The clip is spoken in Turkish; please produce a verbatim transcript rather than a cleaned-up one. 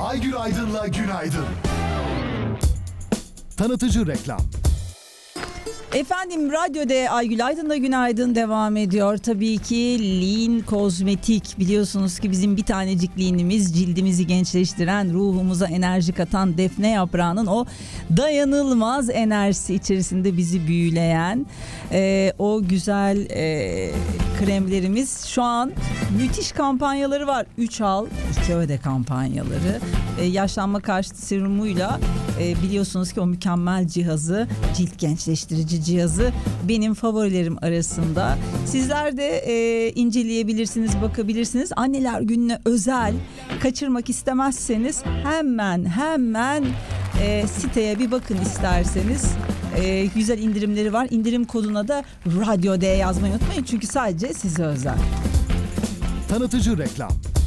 Aygül Aydın'la Günaydın. Tanıtıcı reklam. Efendim radyoda Aygül Aydın'la Günaydın devam ediyor. Tabii ki Lean Kozmetik. Biliyorsunuz ki bizim bir tanecik Lean'imiz, cildimizi gençleştiren, ruhumuza enerji katan defne yaprağının o dayanılmaz enerjisi içerisinde bizi büyüleyen e, o güzel e, kremlerimiz. Şu an müthiş kampanyaları var. üç al iki öde kampanyaları. E, yaşlanma karşıtı serumuyla e, biliyorsunuz ki o mükemmel cihazı, cilt gençleştirici cihazı benim favorilerim arasında. Sizler de e, inceleyebilirsiniz, bakabilirsiniz. Anneler Günü'ne özel kaçırmak istemezseniz hemen hemen e, siteye bir bakın isterseniz. E, güzel indirimleri var. İndirim koduna da Radyo D yazmayı unutmayın çünkü sadece size özel. Tanıtıcı reklam.